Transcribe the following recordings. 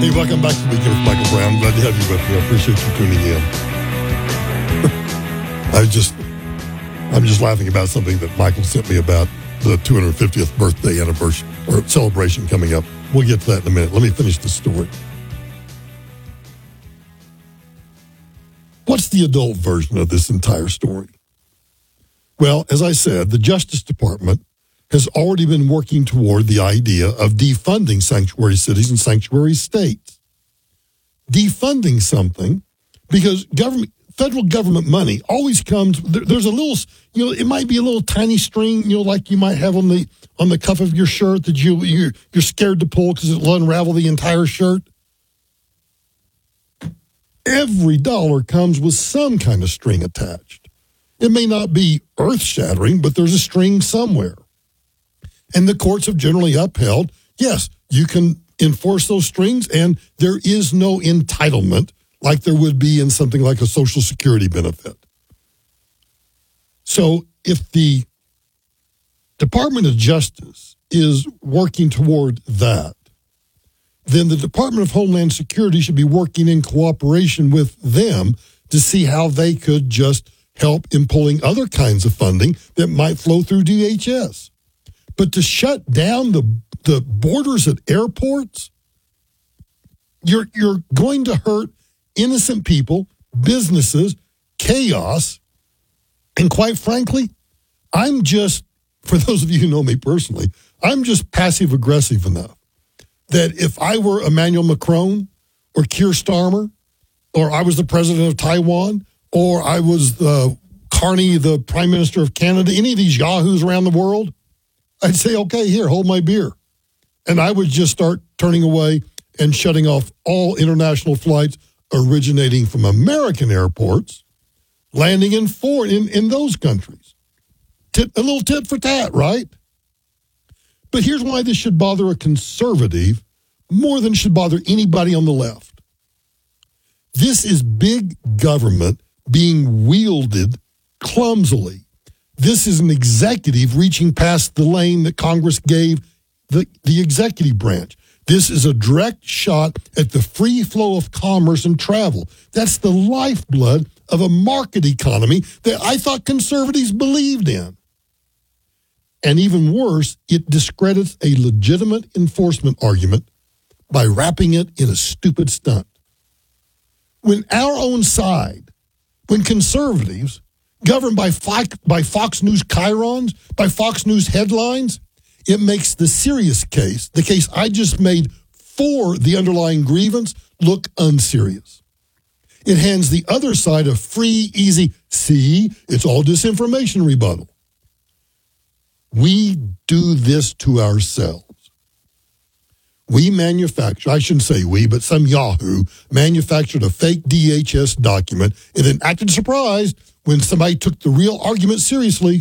Hey, welcome back to Weekend with Michael Brown. Glad to have you with me. I appreciate you tuning in. I'm just laughing about something that Michael sent me about the 250th birthday anniversary or celebration coming up. We'll get to that in a minute. Let me finish the story. What's the adult version of this entire story? Well, as I said, the Justice Department has already been working toward the idea of defunding sanctuary cities and sanctuary states. Defunding something because federal government money always comes, there's a little, it might be a little tiny string, like you might have on the cuff of your shirt that you're scared to pull because it'll unravel the entire shirt. Every dollar comes with some kind of string attached. It may not be earth-shattering, but there's a string somewhere. And the courts have generally upheld, yes, you can enforce those strings, and there is no entitlement like there would be in something like a Social Security benefit. So if the Department of Justice is working toward that, then the Department of Homeland Security should be working in cooperation with them to see how they could just help in pulling other kinds of funding that might flow through DHS. But to shut down the borders at airports, you're going to hurt innocent people, businesses, chaos, and quite frankly, for those of you who know me personally, I'm just passive-aggressive enough that if I were Emmanuel Macron or Keir Starmer, or I was the president of Taiwan, or I was Carney, the prime minister of Canada, any of these yahoos around the world, I'd say, okay, here, hold my beer. And I would just start turning away and shutting off all international flights originating from American airports, landing in those countries. A little tit for tat, right? But here's why this should bother a conservative more than it should bother anybody on the left. This is big government being wielded clumsily. This is an executive reaching past the lane that Congress gave the executive branch. This is a direct shot at the free flow of commerce and travel. That's the lifeblood of a market economy that I thought conservatives believed in. And even worse, it discredits a legitimate enforcement argument by wrapping it in a stupid stunt. When our own side, when conservatives, governed by Fox News chyrons, by Fox News headlines, it makes the serious case, the case I just made for the underlying grievance, look unserious. It hands the other side a free, easy, see, it's all disinformation rebuttal. We do this to ourselves. We manufacture, I shouldn't say we, but some yahoo manufactured a fake DHS document and then acted surprised when somebody took the real argument seriously.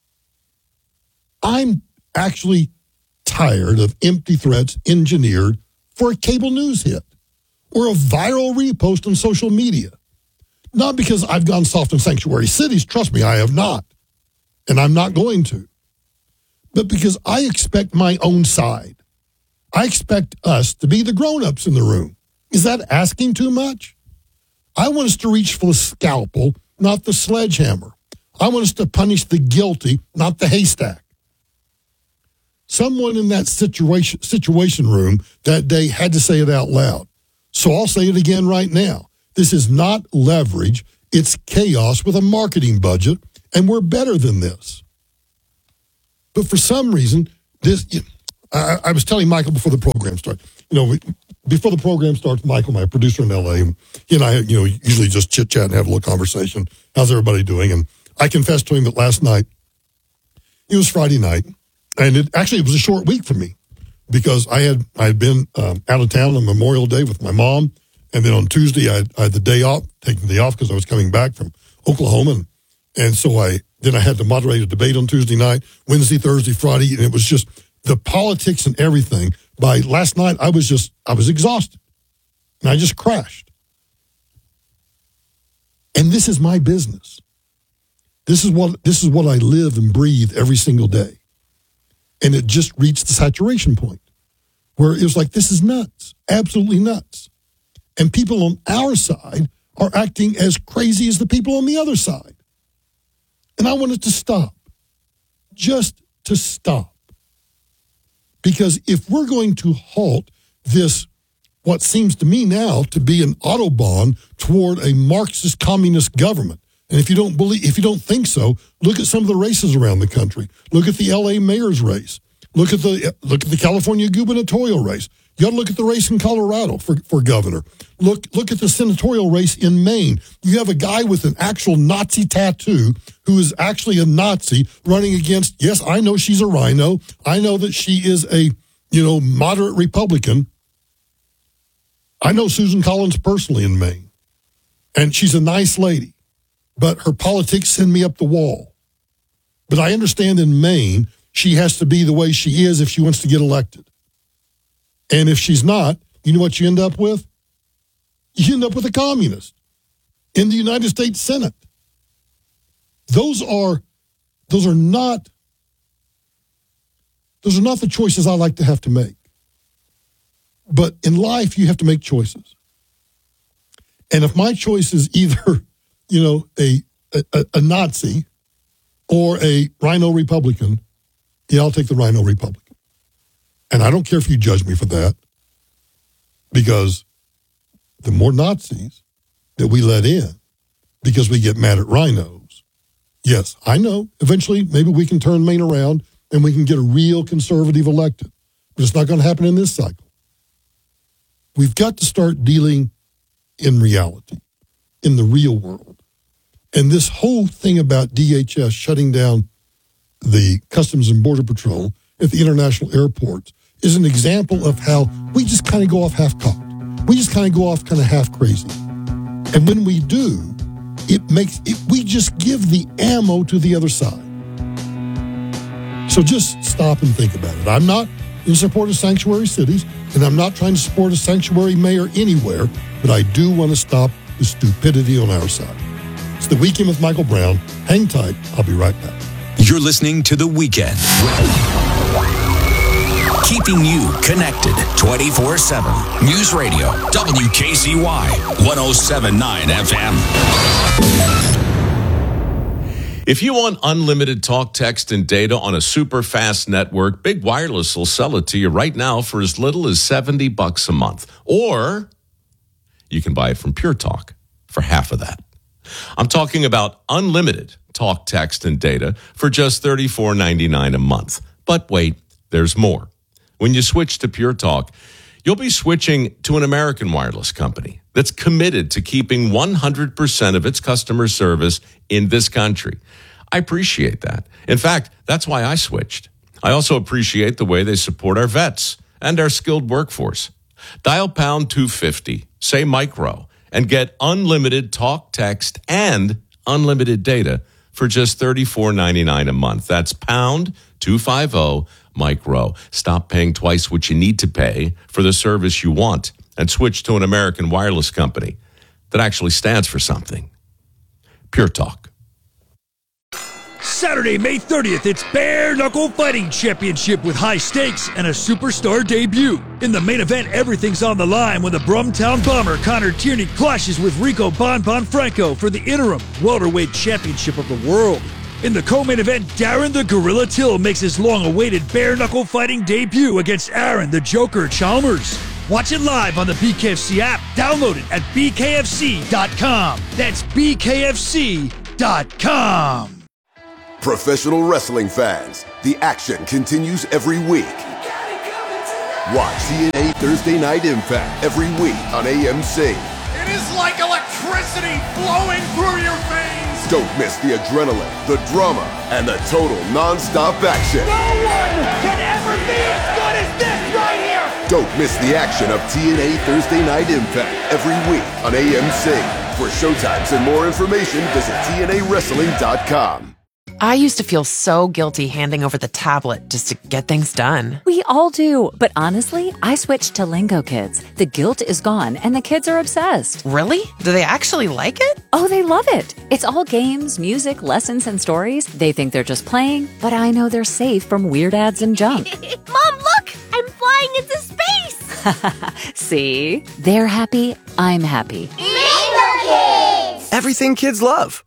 I'm actually tired of empty threats engineered for a cable news hit or a viral repost on social media. Not because I've gone soft on sanctuary cities, trust me, I have not, and I'm not going to, but because I expect my own side. I expect us to be the grown-ups in the room. Is that asking too much? I want us to reach for the scalpel, not the sledgehammer. I want us to punish the guilty, not the haystack. Someone in that situation room that day had to say it out loud. So I'll say it again right now. This is not leverage. It's chaos with a marketing budget, and we're better than this. But for some reason, I was telling Michael before the program started, before the program starts, Michael, my producer in LA, and he and I, usually just chit chat and have a little conversation. How's everybody doing? And I confessed to him that last night, it was Friday night, and it was a short week for me because I had been out of town on Memorial Day with my mom, and then on Tuesday I had the day off, taking the day off because I was coming back from Oklahoma, and so I had to moderate a debate on Tuesday night, Wednesday, Thursday, Friday, and it was just the politics and everything. By last night, I was exhausted, and I just crashed. And this is my business. This is what I live and breathe every single day. And it just reached the saturation point where it was like, this is nuts, absolutely nuts. And people on our side are acting as crazy as the people on the other side. And I want it to stop, just to stop. Because if we're going to halt this, what seems to me now to be an Autobahn toward a Marxist communist government, and if you don't think so, look at some of the races around the country. Look at the LA mayor's race. Look at the California gubernatorial race. You got to look at the race in Colorado for governor. Look at the senatorial race in Maine. You have a guy with an actual Nazi tattoo who is actually a Nazi running against, yes, I know she's a rhino. I know that she is a, moderate Republican. I know Susan Collins personally in Maine, and she's a nice lady, but her politics send me up the wall. But I understand in Maine, she has to be the way she is if she wants to get elected. And if she's not, you know what you end up with? You end up with a communist in the United States Senate. Those are not the choices I like to have to make. But in life, you have to make choices. And if my choice is either, a Nazi or a rhino Republican, yeah, I'll take the rhino Republican. And I don't care if you judge me for that, because the more Nazis that we let in because we get mad at rhinos, yes, I know, eventually maybe we can turn Maine around and we can get a real conservative elected. But it's not going to happen in this cycle. We've got to start dealing in reality, in the real world. And this whole thing about DHS shutting down the Customs and Border Patrol at the international airports is an example of how we just kind of go off half-cocked. We just kind of go off kind of half-crazy. And when we do, we just give the ammo to the other side. So just stop and think about it. I'm not in support of sanctuary cities, and I'm not trying to support a sanctuary mayor anywhere, but I do want to stop the stupidity on our side. It's The Weekend with Michael Brown. Hang tight. I'll be right back. You're listening to The Weekend. Keeping you connected 24/7. News Radio, WKCY, 107.9 FM. If you want unlimited talk, text, and data on a super fast network, Big Wireless will sell it to you right now for as little as $70 a month. Or you can buy it from Pure Talk for half of that. I'm talking about unlimited talk, text, and data for just $34.99 a month. But wait, there's more. When you switch to Pure Talk, you'll be switching to an American wireless company that's committed to keeping 100% of its customer service in this country. I appreciate that. In fact, that's why I switched. I also appreciate the way they support our vets and our skilled workforce. Dial pound 250, say micro, and get unlimited talk, text, and unlimited data for just $34.99 a month. That's pound 250 micro. Stop paying twice what you need to pay for the service you want and switch to an American wireless company that actually stands for something. Pure Talk. Saturday, May 30th, it's Bare Knuckle Fighting Championship with high stakes and a superstar debut. In the main event, everything's on the line when the Brumtown Bomber Connor Tierney clashes with Rico Bon Franco for the interim welterweight championship of the world. In the co-main event, Darren the Gorilla Till makes his long-awaited bare-knuckle fighting debut against Aaron the Joker Chalmers. Watch it live on the BKFC app. Download it at bkfc.com. That's bkfc.com. Professional wrestling fans, the action continues every week. Watch TNA Thursday Night Impact every week on AMC. It is like electricity flowing through your veins. Don't miss the adrenaline, the drama, and the total non-stop action. No one can ever be as good as this right here. Don't miss the action of TNA Thursday Night Impact every week on AMC. For showtimes and more information, visit TNAWrestling.com. I used to feel so guilty handing over the tablet just to get things done. We all do. But honestly, I switched to Lingo Kids. The guilt is gone and the kids are obsessed. Really? Do they actually like it? Oh, they love it. It's all games, music, lessons, and stories. They think they're just playing, but I know they're safe from weird ads and junk. Mom, look! I'm flying into space! See? They're happy, I'm happy. Rainbow Kids! Everything kids love.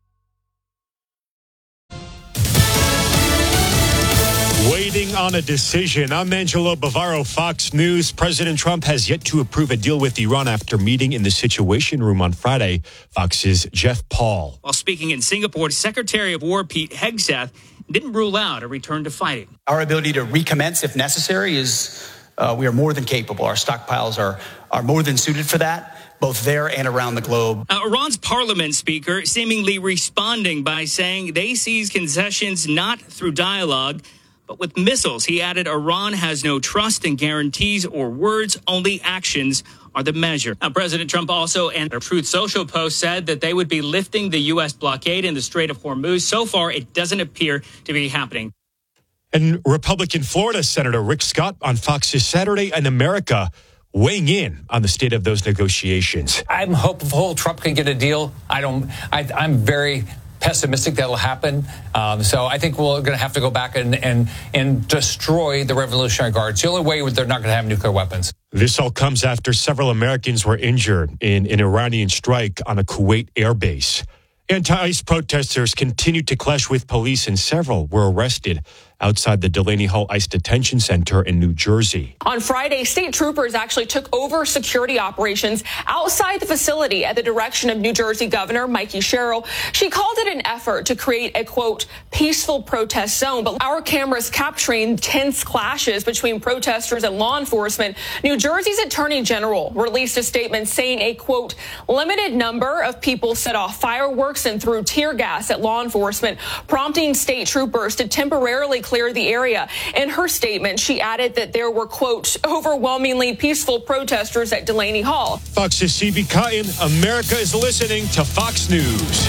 Waiting on a decision. I'm Angelo Bavaro, Fox News. President Trump has yet to approve a deal with Iran after meeting in the Situation Room on Friday. Fox's Jeff Paul. While speaking in Singapore, Secretary of War Pete Hegseth didn't rule out a return to fighting. Our ability to recommence if necessary is, we are more than capable. Our stockpiles are more than suited for that, both there and around the globe. Iran's parliament speaker seemingly responding by saying they seize concessions not through dialogue, but with missiles. He added Iran has no trust in guarantees or words, only actions are the measure. Now, President Trump also, in a Truth Social post, said that they would be lifting the U.S. blockade in the Strait of Hormuz. So far, it doesn't appear to be happening. And Republican Florida Senator Rick Scott on Fox's Saturday in America weighing in on the state of those negotiations. I'm hopeful Trump can get a deal. I'm very pessimistic that'll happen. So I think we're going to have to go back and destroy the Revolutionary Guards. The only way they're not going to have nuclear weapons. This all comes after several Americans were injured in an Iranian strike on a Kuwait airbase. Anti-ICE protesters continued to clash with police, and several were arrested outside the Delaney Hall ICE Detention Center in New Jersey. On Friday, state troopers actually took over security operations outside the facility at the direction of New Jersey Governor Mikey Sherrill. She called it an effort to create a, quote, peaceful protest zone. But our cameras capturing tense clashes between protesters and law enforcement. New Jersey's Attorney General released a statement saying a, quote, limited number of people set off fireworks and threw tear gas at law enforcement, prompting state troopers to temporarily clear the area. In her statement, she added that there were, quote, overwhelmingly peaceful protesters at Delaney Hall. Fox's CB Cotton, America is listening to Fox News.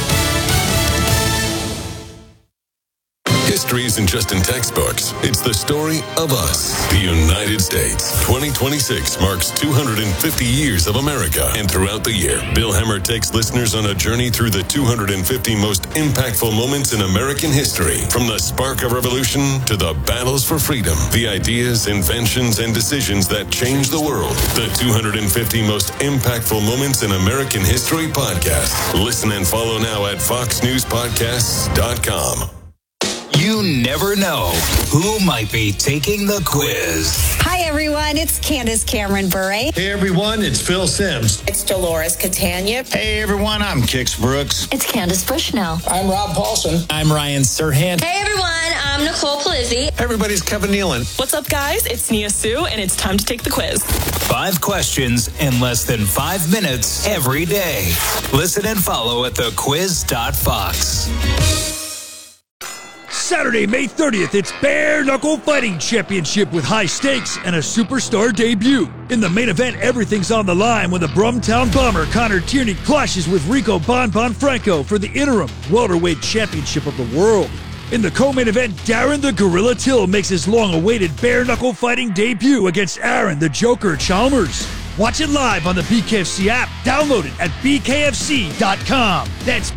History isn't just in textbooks. It's the story of us, the United States. 2026 marks 250 years of America. And throughout the year, Bill Hemmer takes listeners on a journey through the 250 most impactful moments in American history. From the spark of revolution to the battles for freedom, the ideas, inventions, and decisions that changed the world. The 250 most impactful moments in American history podcast. Listen and follow now at foxnewspodcasts.com. You never know who might be taking the quiz. Hi, everyone. It's Candace Cameron Bure. Hey, everyone. It's Phil Sims. It's Dolores Catania. Hey, everyone. I'm Kix Brooks. It's Candace Bushnell. I'm Rob Paulson. I'm Ryan Serhant. Hey, everyone. I'm Nicole Palizzi. Hey, everybody. It's Kevin Nealon. What's up, guys? It's Nia Sue, and it's time to take the quiz. 5 questions in less than 5 minutes every day. Listen and follow at thequiz.fox. Saturday, May 30th, it's Bare Knuckle Fighting Championship with high stakes and a superstar debut. In the main event, everything's on the line when the Brumtown Bomber Connor Tierney clashes with Rico Bonbon Franco for the interim welterweight championship of the world. In the co-main event, Darren the Gorilla Till makes his long-awaited Bare Knuckle Fighting debut against Aaron the Joker Chalmers. Watch it live on the BKFC app. Download it at bkfc.com. That's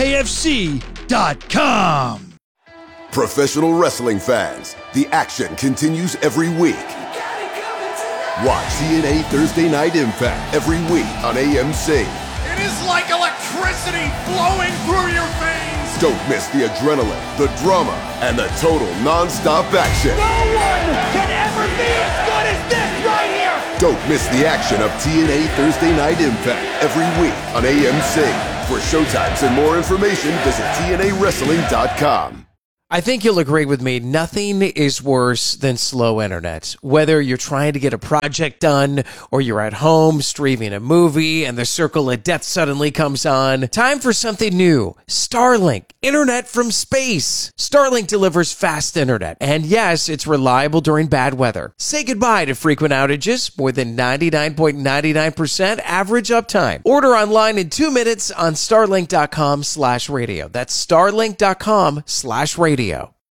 bkfc.com. Professional wrestling fans, the action continues every week. Watch TNA Thursday Night Impact every week on AMC. It is like electricity flowing through your veins. Don't miss the adrenaline, the drama, and the total non-stop action. No one can ever be as good as this right here. Don't miss the action of TNA Thursday Night Impact every week on AMC. For showtimes and more information, visit TNAWrestling.com. I think you'll agree with me, nothing is worse than slow internet. Whether you're trying to get a project done or you're at home streaming a movie and the circle of death suddenly comes on, time for something new. Starlink, internet from space. Starlink delivers fast internet. And yes, it's reliable during bad weather. Say goodbye to frequent outages, more than 99.99% average uptime. Order online in 2 minutes on starlink.com/radio. That's starlink.com/radio.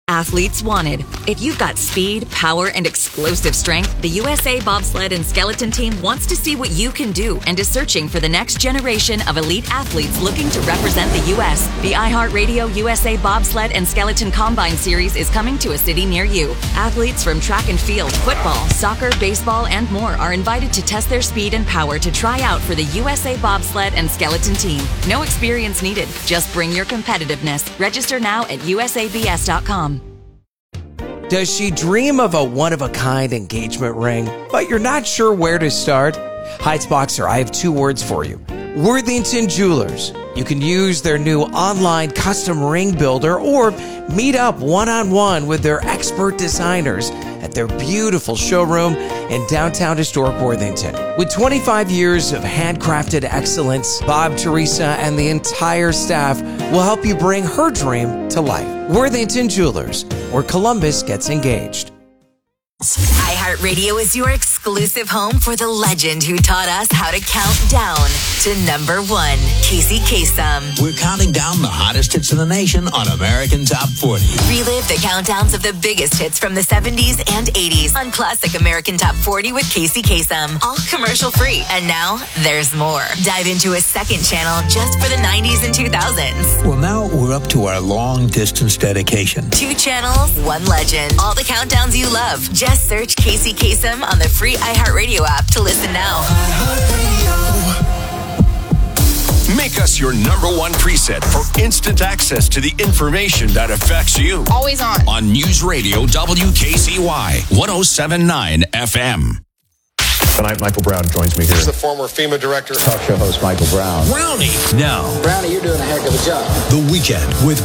Athletes wanted. If you've got speed, power, and explosive strength, the USA Bobsled and Skeleton Team wants to see what you can do and is searching for the next generation of elite athletes looking to represent the U.S. The iHeartRadio USA Bobsled and Skeleton Combine Series is coming to a city near you. Athletes from track and field, football, soccer, baseball, and more are invited to test their speed and power to try out for the USA Bobsled and Skeleton Team. No experience needed. Just bring your competitiveness. Register now at usabs.com. Does she dream of a one-of-a-kind engagement ring, but you're not sure where to start? Heights Boxer, I have two words for you. Worthington Jewelers. You can use their new online custom ring builder or meet up one-on-one with their expert designers at their beautiful showroom in downtown historic Worthington. With 25 years of handcrafted excellence, Bob, Teresa, and the entire staff will help you bring her dream to life. Worthington Jewelers, where Columbus gets engaged. iHeartRadio is your exclusive home for the legend who taught us how to count down to number one, Casey Kasem. We're counting down the hottest hits in the nation on American Top 40. Relive the countdowns of the biggest hits from the 70s and 80s on Classic American Top 40 with Casey Kasem. All commercial free. And now there's more. Dive into a second channel just for the 90s and 2000s. Well, now we're up to our long distance dedication. 2 channels, 1 legend. All the countdowns you love. Just search Casey Kasem on the free iHeartRadio app to listen now. Make us your number one preset for instant access to the information that affects you. Always on. On News Radio WKCY 107.9 FM. Tonight, Michael Brown joins me here. He's the former FEMA director. Talk show host Michael Brown. Brownie. Now. Brownie, you're doing a heck of a job. The Weekend with